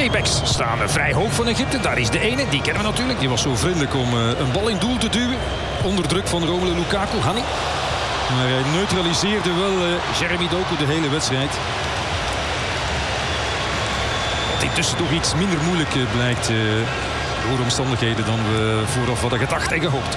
Twee backs staan vrij hoog van Egypte. Daar is de ene, die kennen we natuurlijk. Die was zo vriendelijk om een bal in doel te duwen. Onder druk van Romelu Lukaku, Hani. Maar hij neutraliseerde wel Jeremy Doku de hele wedstrijd. Wat intussen toch iets minder moeilijk blijkt door omstandigheden dan we vooraf hadden gedacht en gehoopt.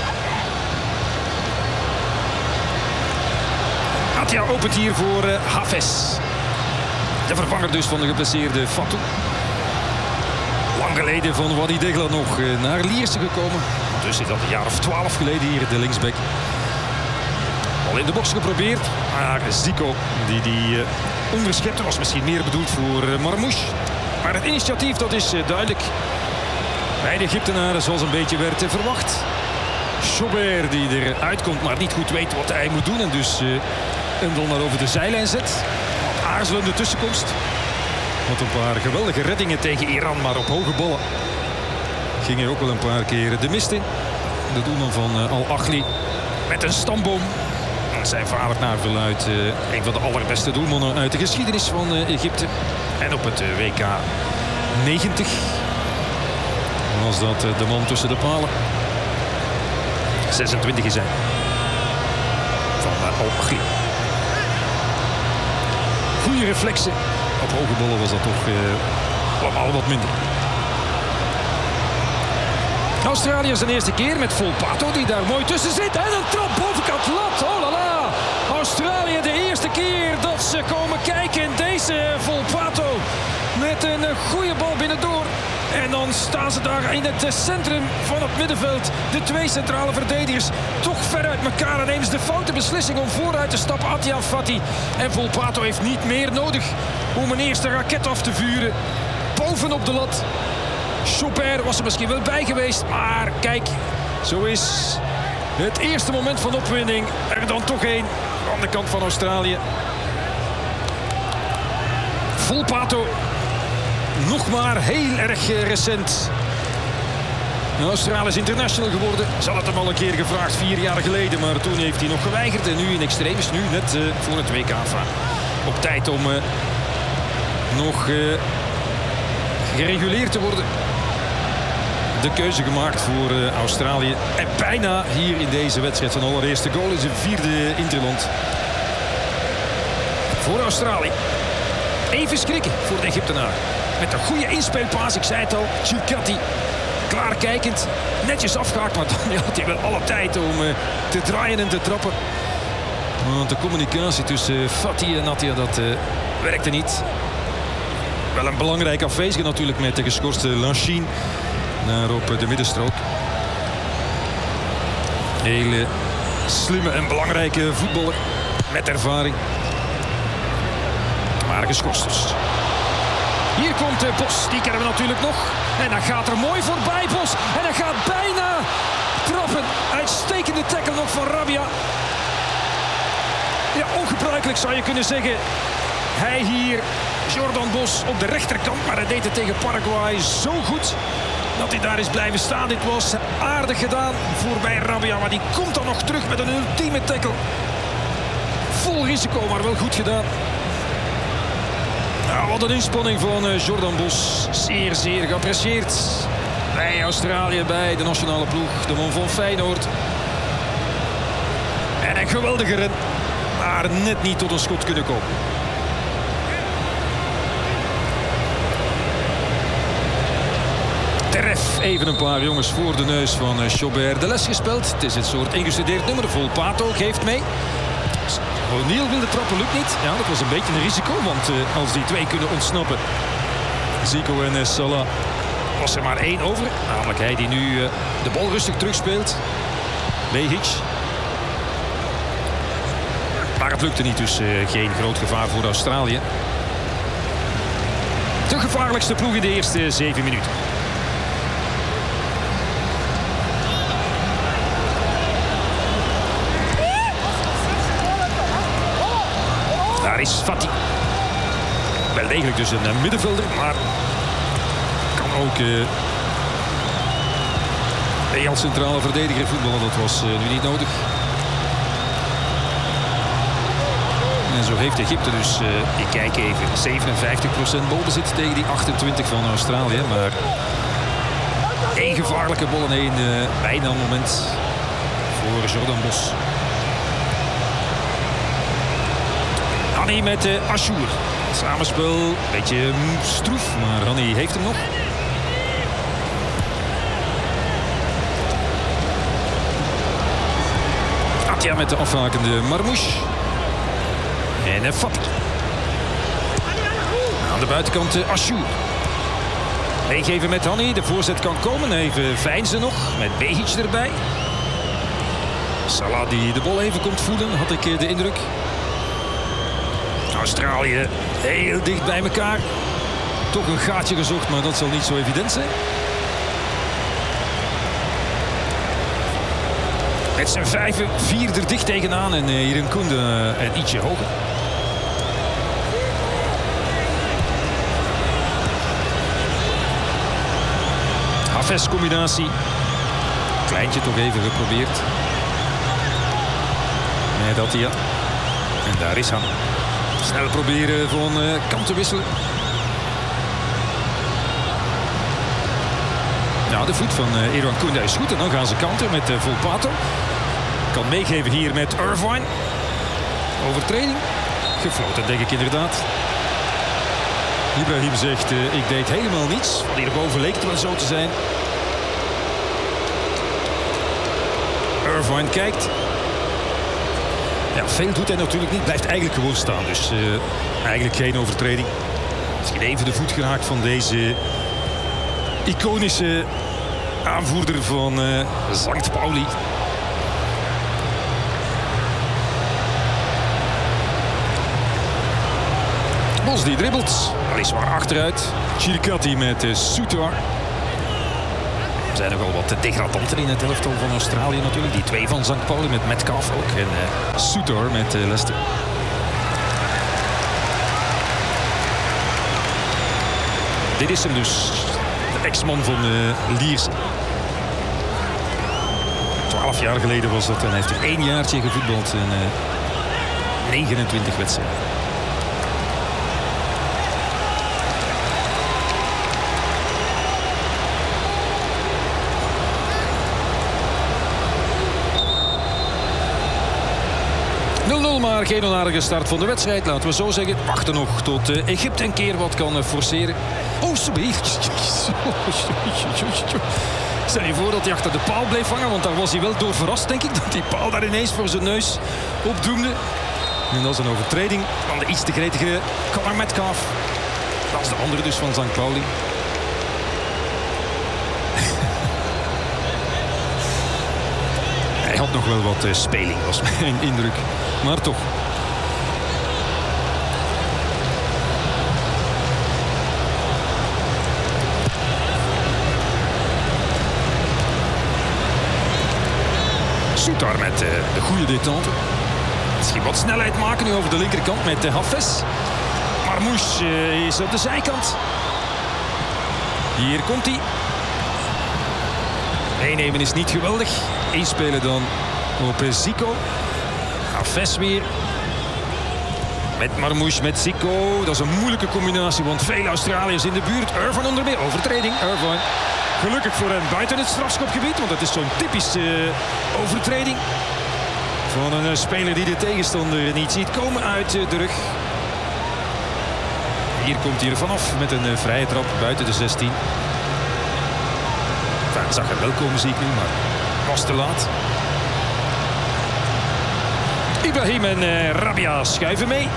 Atia opent hier voor Hafez. De vervanger dus van de geblesseerde Fatou. Lang geleden van Wadi Degla nog naar Lierse gekomen. Dus is dat een jaar of 12 geleden hier de linksback. Al in de box geprobeerd. Maar Zico die onderschepte was misschien meer bedoeld voor Marmouche. Maar het initiatief dat is duidelijk. Bij de Egyptenaren zoals een beetje werd verwacht. Chaubert die eruit komt maar niet goed weet wat hij moet doen. En dus een bal naar over de zijlijn zet. Aarzelende tussenkomst. Wat een paar geweldige reddingen tegen Iran. Maar op hoge ballen ging hij ook wel een paar keer de mist in. De doelman van Al-Ahly met een stamboom. Zijn vader naar verluidt een van de allerbeste doelmannen uit de geschiedenis van Egypte. En op het WK 90 was dat de man tussen de palen. 26 is hij. Van Al-Ahly. Goede reflexen. Op hoge ballen was dat toch allemaal wat minder. Australië zijn eerste keer met Volpato die daar mooi tussen zit. En een trap bovenkant lat. Oh la la. Australië de eerste keer dat ze komen kijken. Deze Volpato met een goede bal binnendoor. En dan staan ze daar in het centrum van het middenveld. De twee centrale verdedigers toch ver uit elkaar. En nemen ze de foute beslissing om vooruit te stappen. Atia Fati. En Volpato heeft niet meer nodig om een eerste raket af te vuren. Bovenop de lat. Chaubert was er misschien wel bij geweest. Maar kijk, zo is het eerste moment van opwinding er dan toch één aan de kant van Australië. Volpato. Nog maar heel erg recent. Australisch international geworden. Ze had het hem al een keer gevraagd 4 jaar geleden. Maar toen heeft hij nog geweigerd. En nu in extremis. Nu net voor het WK. Op tijd om nog gereguleerd te worden. De keuze gemaakt voor Australië. En bijna hier in deze wedstrijd zijn allereerste goal in zijn 4e interland. Voor Australië. Even schrikken voor de Egyptenaren. Met een goede inspeelpaas, ik zei het al. Chilkati, klaarkijkend, netjes afgehaakt. Maar dan had hij wel alle tijd om te draaien en te trappen. Want de communicatie tussen Fati en Atia, dat werkte niet. Wel een belangrijk afwezige natuurlijk met de geschorste Lanchine. Naar op de middenstrook. Hele slimme en belangrijke voetballer. Met ervaring. Maar geschorst dus. Hier komt Bos, die kennen we natuurlijk nog. En dan gaat er mooi voorbij Bos. En hij gaat bijna trappen. Uitstekende tackle nog van Rabia. Ja, ongebruikelijk zou je kunnen zeggen. Hij hier, Jordan Bos, op de rechterkant. Maar hij deed het tegen Paraguay zo goed dat hij daar is blijven staan. Dit was aardig gedaan voorbij Rabia. Maar die komt dan nog terug met een ultieme tackle. Vol risico, maar wel goed gedaan. Nou, wat een inspanning van Jordan Bos. Zeer, zeer geapprecieerd. Bij Australië, bij de nationale ploeg. De man van Feyenoord. En een geweldige ren. Maar net niet tot een schot kunnen komen. Teref, even een paar jongens voor de neus van Chaubert de les gespeeld. Het is het soort ingestudeerd nummer. Volpato geeft mee. O'Neill wilde trappen, lukt niet. Ja, dat was een beetje een risico, want als die twee kunnen ontsnappen, Zico en Salah, was er maar 1 over. Namelijk hij die nu de bal rustig terugspeelt. Behic. Maar het lukte niet, dus geen groot gevaar voor Australië. De gevaarlijkste ploeg in de eerste 7 minuten. Daar is Fati. Wel degelijk dus een middenvelder, maar kan ook als centrale verdediger voetballen. Dat was nu niet nodig. En zo heeft Egypte dus, ik kijk even, 57% balbezit tegen die 28 van Australië. Maar 1 gevaarlijke bal en 1 bijna moment voor Jordan Bos. Hani met Ashour. Samenspel, een beetje stroef, maar Hani heeft hem nog. Attia met de afhakende Marmouche. En Fati. Aan de buitenkant Ashour. Meegeven met Hani, de voorzet kan komen. Even Veinzen nog, met Behic erbij. Salah die de bal even komt voelen, had ik de indruk. Australië heel dicht bij elkaar. Toch een gaatje gezocht, maar dat zal niet zo evident zijn. Met zijn 5-4 er dicht tegenaan en hier een Koende en ietsje hoger. Hafes combinatie. Kleintje toch even geprobeerd. Met Attia. En daar is Han. Snel proberen van kant te wisselen. Ja, de voet van Erwan Koende is goed. En dan gaan ze kanten met Volpato. Kan meegeven hier met Irvine. Overtreding. Gefloten, denk ik inderdaad. Ibrahim zegt, ik deed helemaal niets. Van hierboven leek het wel zo te zijn. Irvine kijkt. Ja, veel doet hij natuurlijk niet. Blijft eigenlijk gewoon staan. Dus eigenlijk geen overtreding. Misschien even de voet geraakt van deze iconische aanvoerder van Sankt Pauli. Bos die dribbelt. Weliswaar achteruit. Chirikati met Souttar. Er zijn nogal wat degradanten in het elftal van Australië natuurlijk. Die 2 van St. Pauli met Metcalf ook. En Souttar met Leicester. Dit is hem dus. De ex-man van Lierse. 12 jaar geleden was dat. En hij heeft er 1 jaartje gevoetbald. En 29 wedstrijden. Maar geen onaardige start van de wedstrijd, laten we zo zeggen. Wachten nog tot Egypte een keer wat kan forceren. Oh, sorry. Stel je voor dat hij achter de paal bleef hangen, want daar was hij wel door verrast, denk ik. Dat die paal daar ineens voor zijn neus opdoemde. En dat is een overtreding van de iets te gretige Conor Metcalf. Dat is de andere dus van St. Pauli. Hij had nog wel wat speling, was mijn indruk. Maar toch. Souttar met de goede detente. Misschien wat snelheid maken nu over de linkerkant met Hafes. Marmouche is op de zijkant. Hier komt hij. Meenemen is niet geweldig. Inspelen dan op Zico. Hafes weer. Met Marmouche, met Zico. Dat is een moeilijke combinatie, want veel Australiërs in de buurt. Irvine onder meer. Overtreding. Irvine. Gelukkig voor hen buiten het strafschopgebied, want dat is zo'n typische overtreding. Van een speler die de tegenstander niet ziet komen uit de rug. Hier komt hij er vanaf met een vrije trap buiten de 16. Enfin, zag er wel komen, zie ik nu, maar was te laat. Ibrahim en Rabia schuiven mee.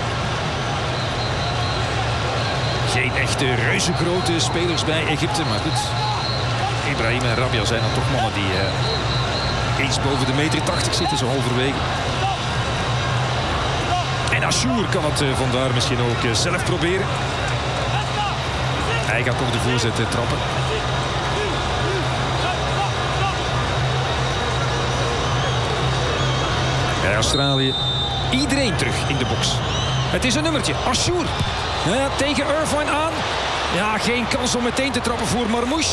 Geen echte reuzengrote spelers bij Egypte, maar goed. Ibrahim en Rabia zijn dan toch mannen die eens boven de 1,80 meter zitten, zo halverwege. En Ashour kan het vandaar misschien ook zelf proberen. Hij gaat toch de voorzet trappen. Bij Australië iedereen terug in de box. Het is een nummertje, Ashour. Ja, tegen Irvine aan. Ja, geen kans om meteen te trappen voor Marmouche.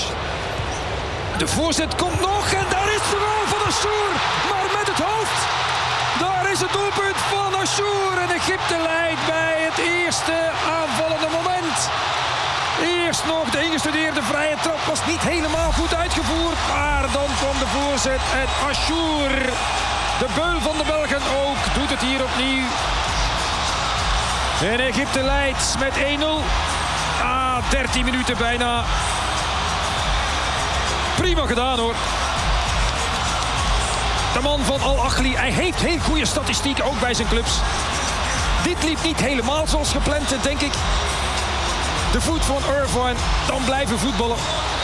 De voorzet komt nog en daar is de goal van Ashour. Maar met het hoofd. Daar is het doelpunt van Achour. En Egypte leidt bij het eerste aanvallende moment. Eerst nog de ingestudeerde vrije trap, was niet helemaal goed uitgevoerd. Maar dan kwam de voorzet en Achour, de beul van de Belgen ook, doet het hier opnieuw. En Egypte leidt met 1-0. 13 minuten bijna. Prima gedaan hoor. De man van Al Ahly, hij heeft heel goede statistieken, ook bij zijn clubs. Dit liep niet helemaal zoals gepland, denk ik. De voet van Irvine, dan blijven voetballen.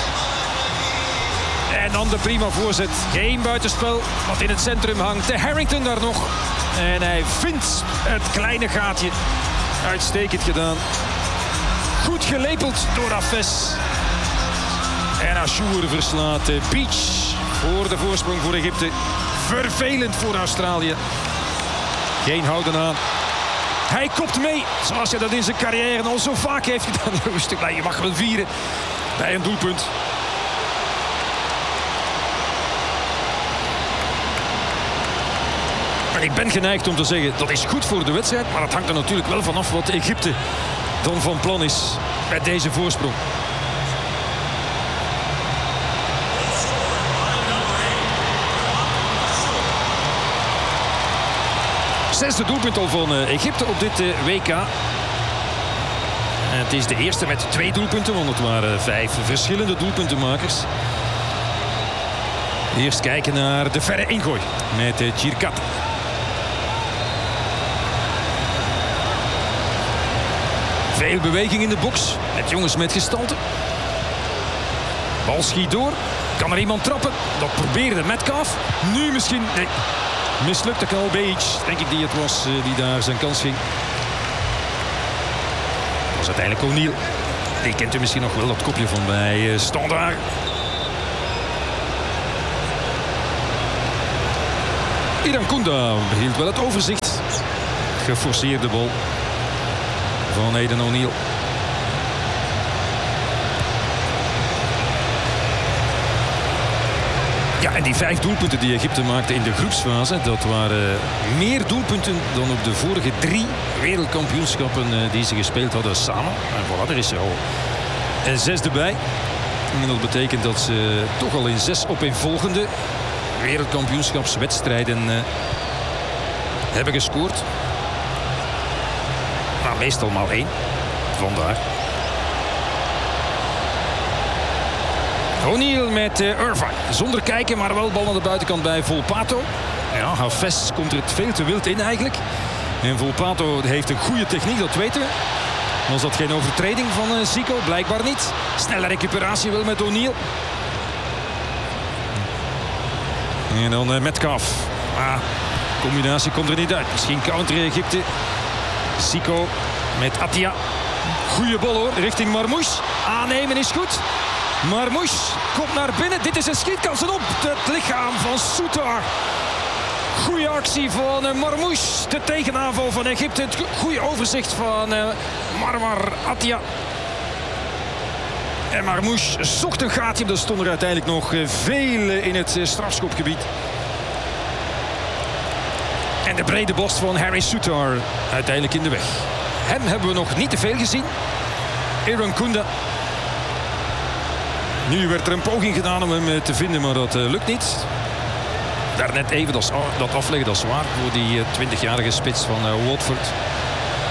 En dan de prima voorzet. Geen buitenspel, wat in het centrum hangt. De Harrington daar nog. En hij vindt het kleine gaatje. Uitstekend gedaan. Goed gelepeld door Hafez. En Achour verslaat Beach voor de voorsprong voor Egypte. Vervelend voor Australië. Geen houden aan. Hij kopt mee, zoals hij dat in zijn carrière al zo vaak heeft gedaan. Rustig, je mag wel vieren bij een doelpunt. En ik ben geneigd om te zeggen, dat is goed voor de wedstrijd. Maar het hangt er natuurlijk wel vanaf wat Egypte dan van plan is met deze voorsprong. Zesde doelpunt al van Egypte op dit WK. En het is de eerste met 2 doelpunten, want het waren 5 verschillende doelpuntenmakers. Eerst kijken naar de verre ingooi met Tchirkat. Veel beweging in de box met jongens met gestalte. Bal schiet door. Kan er iemand trappen? Dat probeerde Metcalf. Nu misschien... Nee. Mislukte Kal Beach, denk ik die het was die daar zijn kans ging. Dat was uiteindelijk O'Neill. Die kent u misschien nog wel, dat kopje van bij Standaard. Iran Kounda behield wel het overzicht. Geforceerde bal van Aidan O'Neill. Ja, en die 5 doelpunten die Egypte maakte in de groepsfase, dat waren meer doelpunten dan op de vorige 3 wereldkampioenschappen die ze gespeeld hadden samen. En voilà, er is er al een 6e bij. En dat betekent dat ze toch al in 6 opeenvolgende wereldkampioenschapswedstrijden hebben gescoord. Maar meestal maar 1. Vandaar. O'Neill met Irvine. Zonder kijken, maar wel bal aan de buitenkant bij Volpato. Ja, Hafez komt er het veel te wild in eigenlijk. En Volpato heeft een goede techniek, dat weten we. Was dat geen overtreding van Zico? Blijkbaar niet. Snelle recuperatie wel met O'Neill. En dan Metcalf. Combinatie komt er niet uit. Misschien counter Egypte. Zico met Attia. Goeie bal hoor, richting Marmouche. Aannemen is goed. Marmouche komt naar binnen. Dit is een schietkans op het lichaam van Soutar. Goeie actie van Marmouche. De tegenaanval van Egypte. Het goede overzicht van Marmar Attia. En Marmouche zocht een gaatje. Er stonden er uiteindelijk nog veel in het strafschopgebied. En de brede borst van Harry Soutar uiteindelijk in de weg. Hem hebben we nog niet te veel gezien. Iran Kounda. Nu werd er een poging gedaan om hem te vinden, maar dat lukt niet. Daarnet even dat afleggen, dat is zwaar voor die 20-jarige spits van Watford.